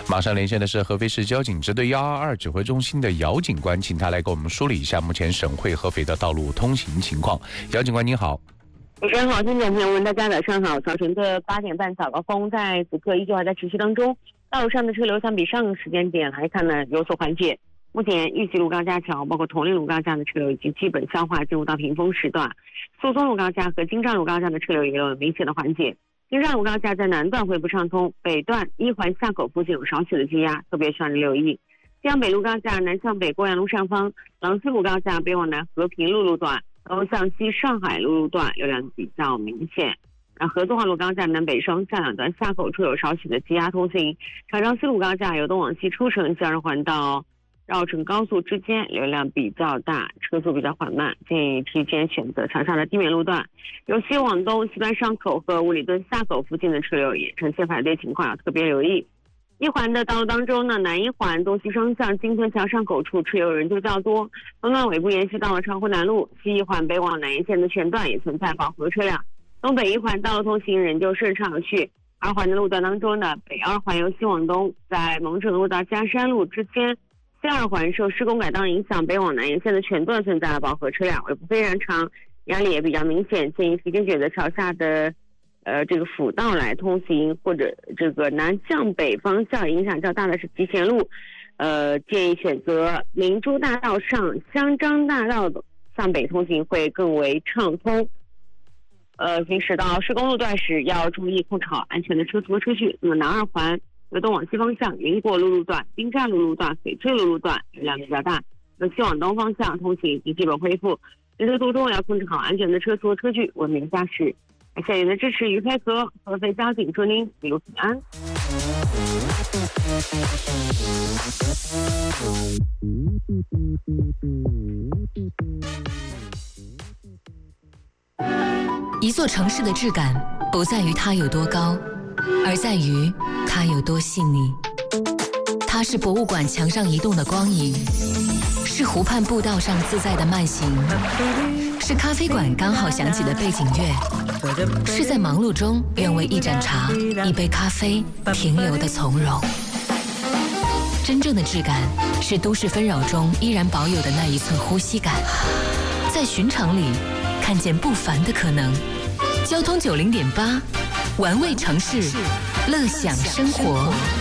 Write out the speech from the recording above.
马上连线的是合肥市交警支队122指挥中心的姚警官，请他来给我们梳理一下目前省会合肥的道路通行情况。姚警官您好。 主持人好，听众朋友们，大家晚上好。早晨的8点半早高峰，在此刻依旧还在持续当中。道路上的车流相比上个时间点来看呢，有所缓解。目前玉溪路高架桥，包括铜陵路高架的车流已经基本消化，进入到平峰时段。宿松路高架和京兆路高架的车流也有明显的缓解。京兆路高架在南段恢复畅通，北段一环下口附近有少许的积压，特别需要你留意。江北路高架南向北过阳路上方，廊坊路高架北往南和平路路段，东向西上海路段流量比较明显。合作化路高架南北双向两段下口处有少许的积压通行。长江西路高架由东往西出城向日环道绕城高速之间流量比较大，车速比较缓慢，建议提前选择长沙的地面路段。由西往东西端上口和五里墩下口附近的车流也呈现排队情况，要特别留意。一环的道路当中呢，南一环东西双向金屯桥上口处车流人就较多，东段尾部延续到了长湖南路，西一环北往南沿线的全段也存在饱和车辆。东北一环道路通行仍旧顺畅有序。二环的路段当中呢，北二环由西往东，在蒙城路到嘉山路之间，西二环受施工改道影响，北往南沿线的全段存在了饱和车辆，尾部非常长，压力也比较明显，建议提前选择桥下的这个辅道来通行，或者这个南向北方向影响较大的是集贤路，建议选择明珠大道上香樟大道向北通行会更为畅通。行驶到施工路段时要注意控制好安全的车速和车距。那么南二环由东往西方向，云果路路段、滨寨路路段、翡翠路路段流量比较大。那西往东方向通行已经基本恢复，行车途中要控制好安全的车速和车距，文明驾驶。感谢您的支持与配合，合肥交警祝您一路平安。 一座城市的质感不在于它有多高，而在于它有多细腻。它是博物馆墙上移动的光影，是湖畔步道上自在的慢行，是咖啡馆刚好响起的背景乐，是在忙碌中愿为一盏茶、一杯咖啡停留的从容。真正的质感是都市纷扰中依然保有的那一寸呼吸感，在寻常里看见不凡的可能。交通90.8，玩味城市，乐享生活。